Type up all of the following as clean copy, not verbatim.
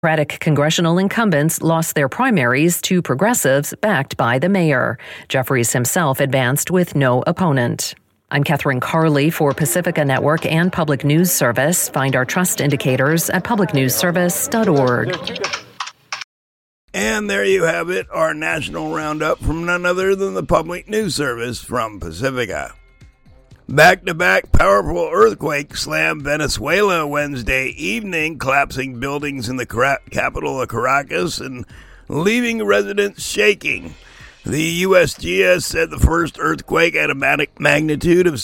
Democratic congressional incumbents lost their primaries to progressives backed by the mayor. Jeffries himself advanced with no opponent. I'm Catherine Carley for Pacifica Network and Public News Service. Find our trust indicators at publicnewsservice.org. And there you have it, our national roundup from none other than the Public News Service from Pacifica. Back-to-back powerful earthquakes slammed Venezuela Wednesday evening, collapsing buildings in the capital of Caracas and leaving residents shaking. The USGS said the first earthquake had a magnitude of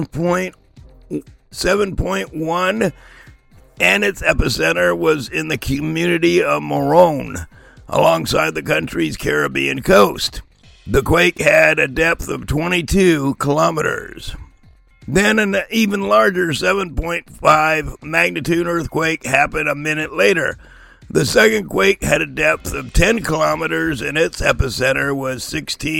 7.1, and its epicenter was in the community of Morón, alongside the country's Caribbean coast. The quake had a depth of 22 kilometers. Then an even larger 7.5 magnitude earthquake happened a minute later. The second quake had a depth of 10 kilometers, and its epicenter was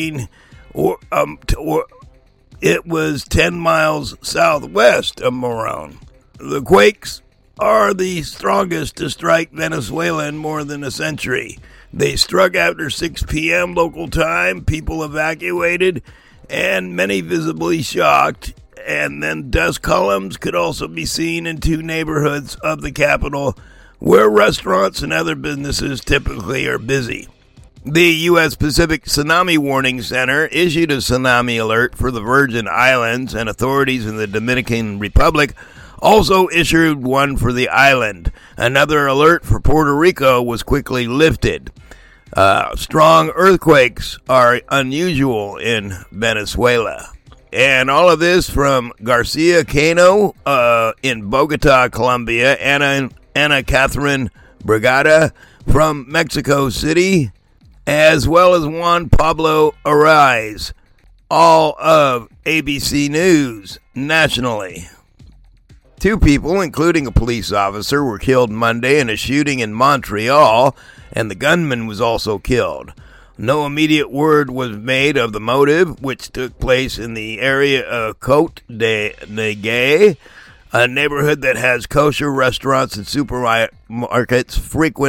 it was 10 miles southwest of Morón. The quakes are the strongest to strike Venezuela in more than a century. They struck after 6 p.m. local time. People evacuated, and many visibly shocked. And then dust columns could also be seen in 2 neighborhoods of the capital, where restaurants and other businesses typically are busy. The U.S. Pacific Tsunami Warning Center issued a tsunami alert for the Virgin Islands, and authorities in the Dominican Republic also issued one for the island. Another alert for Puerto Rico was quickly lifted. Strong earthquakes are unusual in Venezuela. And all of this from Garcia Cano in Bogota, Colombia, Ana Catherine Brigada from Mexico City, as well as Juan Pablo Ariz, all of ABC News nationally. 2 people, including a police officer, were killed Monday in a shooting in Montreal, and the gunman was also killed. No immediate word was made of the motive, which took place in the area of Côte de Nègre, a neighborhood that has kosher restaurants and supermarkets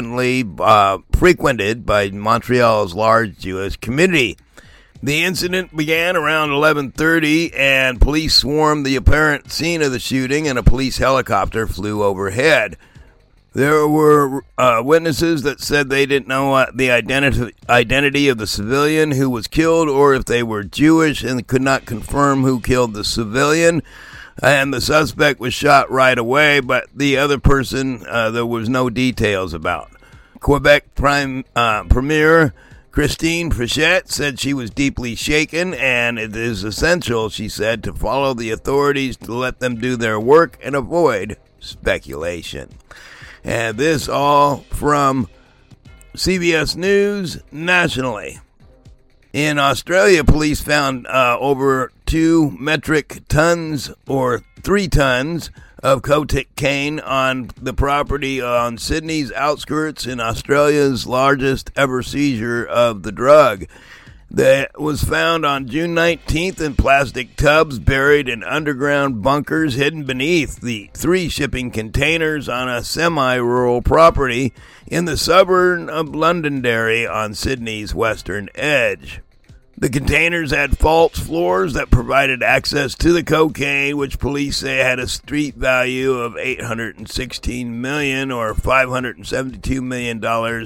frequented by Montreal's large Jewish community. The incident began around 11:30, and police swarmed the apparent scene of the shooting, and a police helicopter flew overhead. There were witnesses that said they didn't know the identity of the civilian who was killed, or if they were Jewish, and could not confirm who killed the civilian. And the suspect was shot right away, but the other person there was no details about. Quebec Premier Christine Frechette said she was deeply shaken, and it is essential, she said, to follow the authorities, to let them do their work and avoid speculation. And this all from CBS News nationally. In Australia, police found over 2 metric tons or 3 tons of cocaine on the property on Sydney's outskirts in Australia's largest ever seizure of the drug. That was found on June 19th in plastic tubs buried in underground bunkers hidden beneath the 3 shipping containers on a semi-rural property in the suburb of Londonderry on Sydney's western edge. The containers had false floors that provided access to the cocaine, which police say had a street value of $816 million or $572 million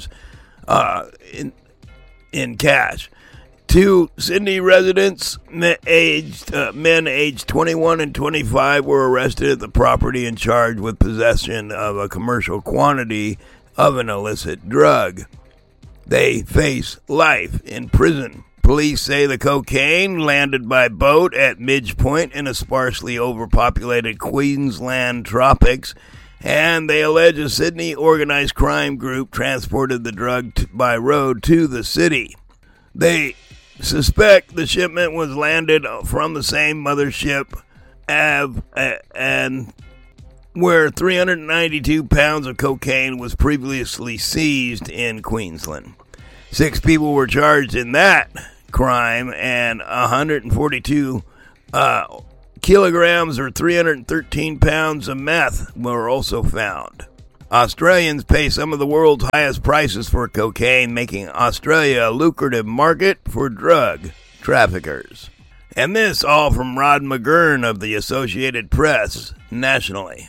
in cash. 2 Sydney residents, men aged 21 and 25, were arrested at the property and charged with possession of a commercial quantity of an illicit drug. They face life in prison. Police say the cocaine landed by boat at Midge Point in a sparsely overpopulated Queensland tropics, and they allege a Sydney organized crime group transported the drug by road to the city. They suspect the shipment was landed from the same mothership and where 392 pounds of cocaine was previously seized in Queensland. 6 people were charged in that crime, and 142 kilograms or 313 pounds of meth were also found. Australians pay some of the world's highest prices for cocaine, making Australia a lucrative market for drug traffickers. And this all from Rod McGurn of the Associated Press nationally.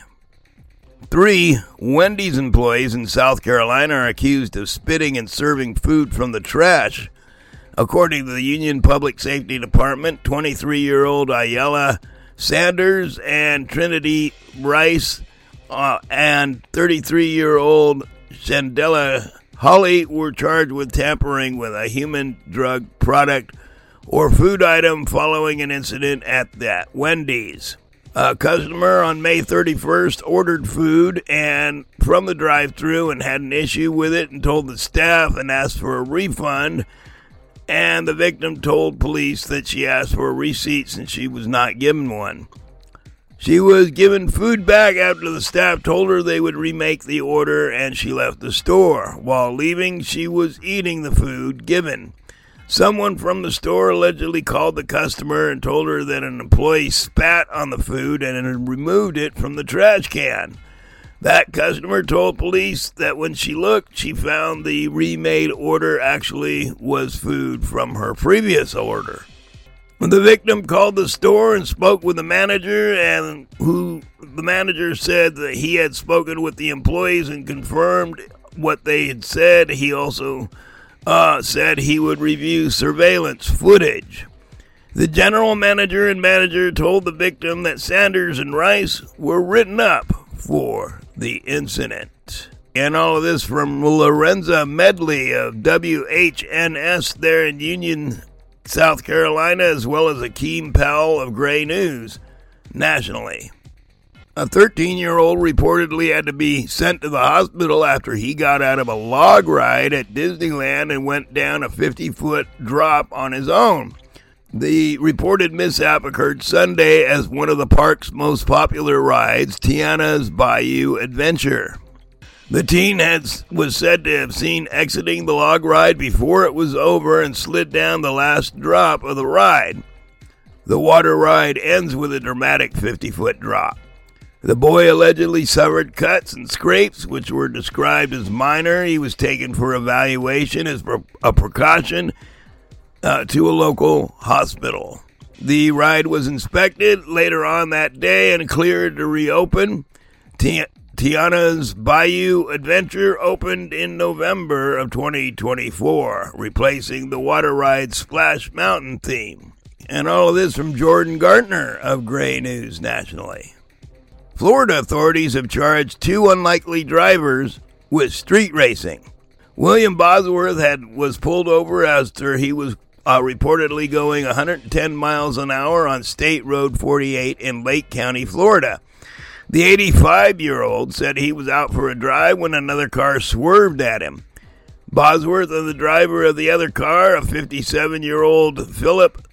3 Wendy's employees in South Carolina are accused of spitting and serving food from the trash. According to the Union Public Safety Department, 23-year-old Ayala Sanders and Trinity Rice and 33-year-old Chandela Holly were charged with tampering with a human drug product or food item following an incident at that Wendy's. A customer on May 31st ordered food and from the drive-thru and had an issue with it and told the staff and asked for a refund. And the victim told police that she asked for a receipt since she was not given one. She was given food back after the staff told her they would remake the order, and she left the store. While leaving, she was eating the food given. Someone from the store allegedly called the customer and told her that an employee spat on the food and had removed it from the trash can. That customer told police that when she looked, she found the remade order actually was food from her previous order. The victim called the store and spoke with the manager, and the manager said that he had spoken with the employees and confirmed what they had said. He also said he would review surveillance footage. The general manager and manager told the victim that Sanders and Rice were written up for the incident. And all of this from Lorenza Medley of WHNS there in Union, South Carolina, as well as Akeem Powell of Gray News nationally. A 13-year-old reportedly had to be sent to the hospital after he got out of a log ride at Disneyland and went down a 50-foot drop on his own. The reported mishap occurred Sunday as one of the park's most popular rides, Tiana's Bayou Adventure. The teen was said to have seen exiting the log ride before it was over and slid down the last drop of the ride. The water ride ends with a dramatic 50-foot drop. The boy allegedly suffered cuts and scrapes, which were described as minor. He was taken for evaluation as a precaution to a local hospital. The ride was inspected later on that day and cleared to reopen. Tiana's Bayou Adventure opened in November of 2024, replacing the water ride Splash Mountain theme. And all of this from Jordan Gartner of Gray News nationally. Florida authorities have charged 2 unlikely drivers with street racing. William Bosworth was pulled over after he was reportedly going 110 miles an hour on State Road 48 in Lake County, Florida. The 85-year-old said he was out for a drive when another car swerved at him. Bosworth and the driver of the other car, a 57-year-old Philip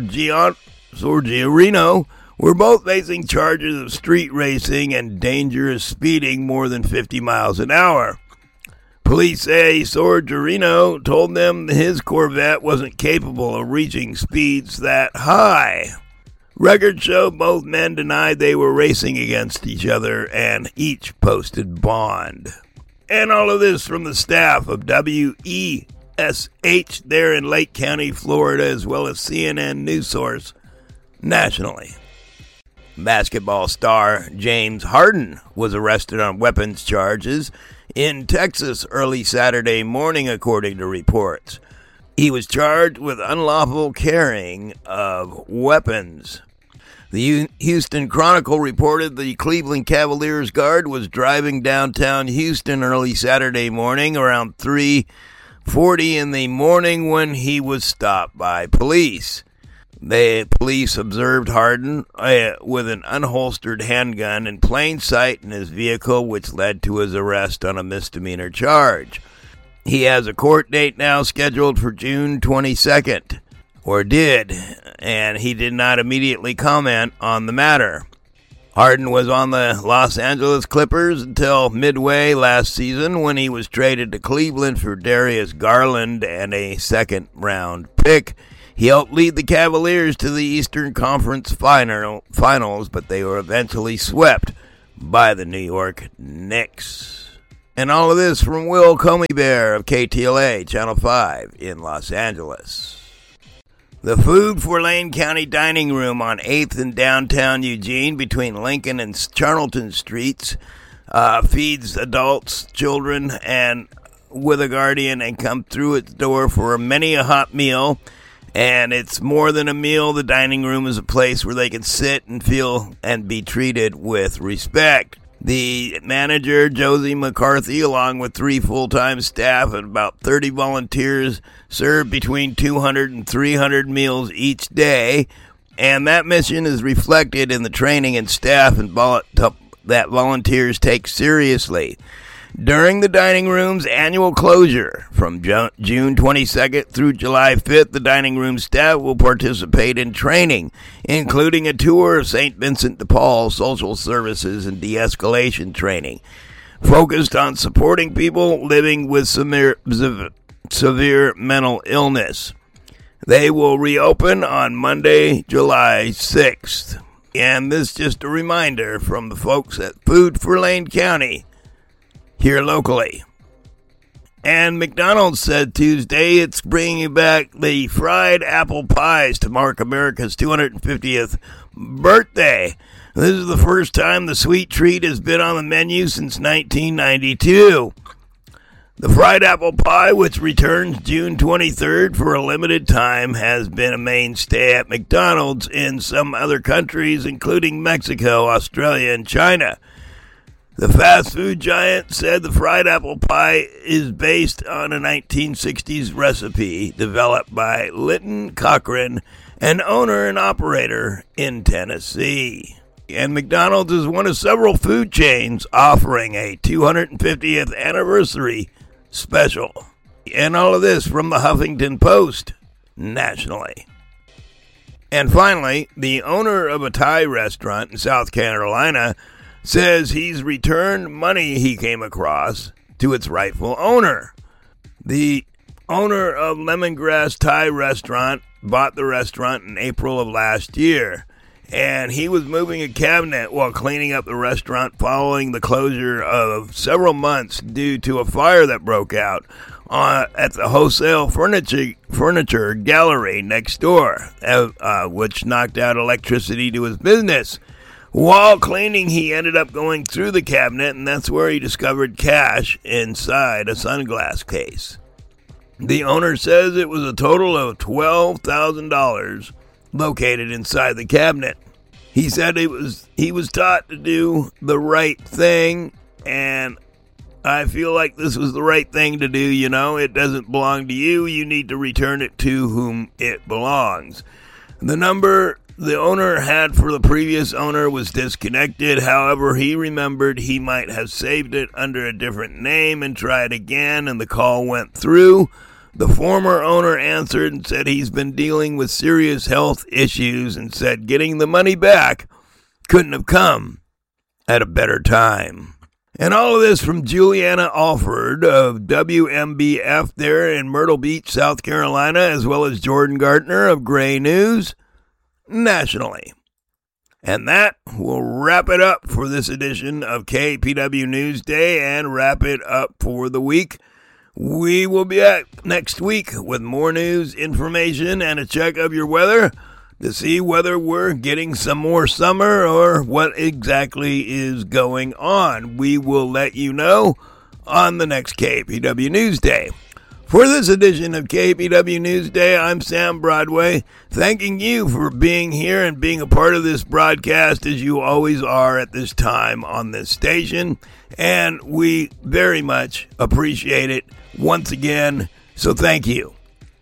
Sorgiarino, were both facing charges of street racing and dangerous speeding more than 50 miles an hour. Police say Sorgiarino told them his Corvette wasn't capable of reaching speeds that high. Records show both men denied they were racing against each other and each posted bond. And all of this from the staff of WESH there in Lake County, Florida, as well as CNN News Source nationally. Basketball star James Harden was arrested on weapons charges in Texas early Saturday morning, according to reports. He was charged with unlawful carrying of weapons. The Houston Chronicle reported the Cleveland Cavaliers guard was driving downtown Houston early Saturday morning around 3:40 in the morning when he was stopped by police. The police observed Harden with an unholstered handgun in plain sight in his vehicle, which led to his arrest on a misdemeanor charge. He has a court date now scheduled for June 22nd, or did, and he did not immediately comment on the matter. Harden was on the Los Angeles Clippers until midway last season when he was traded to Cleveland for Darius Garland and a second-round pick. He helped lead the Cavaliers to the Eastern Conference Finals, but they were eventually swept by the New York Knicks. And all of this from Will Comey Bear of KTLA, Channel 5 in Los Angeles. The Food for Lane County Dining Room on 8th in downtown Eugene between Lincoln and Charlton Streets feeds adults, children, and with a guardian and come through its door for many a hot meal. And it's more than a meal. The dining room is a place where they can sit and feel and be treated with respect. The manager, Josie McCarthy, along with 3 full-time staff and about 30 volunteers, serve between 200 and 300 meals each day, and that mission is reflected in the training and staff that volunteers take seriously. During the dining room's annual closure, from June 22nd through July 5th, the dining room staff will participate in training, including a tour of St. Vincent de Paul social services and de-escalation training, focused on supporting people living with severe mental illness. They will reopen on Monday, July 6th. And this is just a reminder from the folks at Food for Lane County here locally. And McDonald's said Tuesday it's bringing back the fried apple pies to mark America's 250th birthday. This is the first time the sweet treat has been on the menu since 1992. The fried apple pie, which returns June 23rd for a limited time, has been a mainstay at McDonald's in some other countries, including Mexico, Australia, and China. The fast food giant said the fried apple pie is based on a 1960s recipe developed by Litton Cochran, an owner and operator in Tennessee. And McDonald's is one of several food chains offering a 250th anniversary special. And all of this from the Huffington Post nationally. And finally, the owner of a Thai restaurant in South Carolina says he's returned money he came across to its rightful owner. The owner of Lemongrass Thai restaurant bought the restaurant in April of last year, and he was moving a cabinet while cleaning up the restaurant following the closure of several months due to a fire that broke out at the wholesale furniture gallery next door, which knocked out electricity to his business. While cleaning, he ended up going through the cabinet, and that's where he discovered cash inside a sunglass case. The owner says it was a total of $12,000 located inside the cabinet. He said he was taught to do the right thing, and I feel like this was the right thing to do. You know, it doesn't belong to you. You need to return it to whom it belongs. The number the owner had for the previous owner was disconnected. However, he remembered he might have saved it under a different name and tried again, and the call went through. The former owner answered and said he's been dealing with serious health issues and said getting the money back couldn't have come at a better time. And all of this from Juliana Alford of WMBF there in Myrtle Beach, South Carolina, as well as Jordan Gardner of Gray News nationally. And that will wrap it up for this edition of KPW Newsday and wrap it up for the week. We will be back next week with more news, information, and a check of your weather to see whether we're getting some more summer or what exactly is going on. We will let you know on the next KPW Newsday. For this edition of KPW Newsday, I'm Sam Broadway, thanking you for being here and being a part of this broadcast as you always are at this time on this station, and we very much appreciate it once again, so thank you.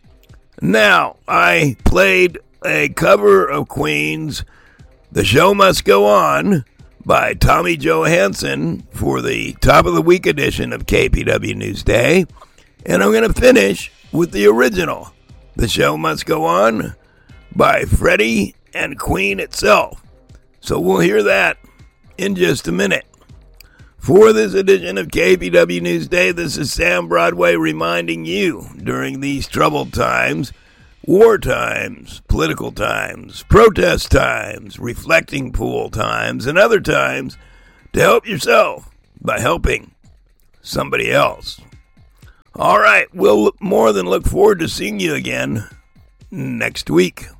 Now, I played a cover of Queen's The Show Must Go On by Tommy Johansson for the top of the week edition of KPW Newsday. And I'm going to finish with the original, The Show Must Go On, by Freddie and Queen itself. So we'll hear that in just a minute. For this edition of KPW Newsday, this is Sam Broadway reminding you, during these troubled times, war times, political times, protest times, reflecting pool times, and other times, to help yourself by helping somebody else. All right, we'll more than look forward to seeing you again next week.